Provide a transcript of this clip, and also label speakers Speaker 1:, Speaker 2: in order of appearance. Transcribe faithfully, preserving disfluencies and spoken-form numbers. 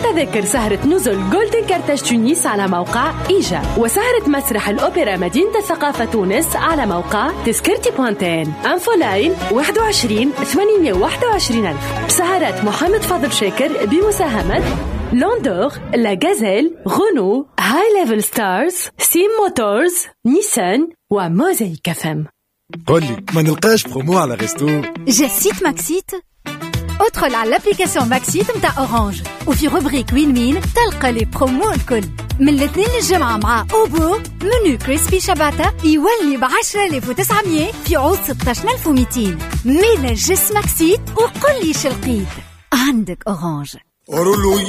Speaker 1: تذاكر سهرة نزل جولدن كارتاج تونس على موقع إيجا، وسهرة مسرح الأوبرا مدينة الثقافة تونس على موقع تذكرتي بوانتين. أنفو لاين واحد وعشرين ثمانمائة وواحد وعشرين ألف. سهرات محمد فاضل شاكر بمساهمة لوندور، لا غازيل، غونو، هاي ليفل ستارز، سيم موتورز، نيسان وموزايك افام.
Speaker 2: قولي ما نلقاش برومو على غيستو؟
Speaker 3: جسيت ماكسيت. ادخل على الابليكاسيون ماكسيت متاع اورانج وفي روبريك وين وين تلقى لي برومو الكل. من الاثنين للجمعة مع اوبو منو كريسبي شباتا يولي ب عشرة آلاف وتسعمية في عوض ستة عشر ألف ومئتين. ميلا جس ماكسيت وقل لي شلقيت عندك اورانج.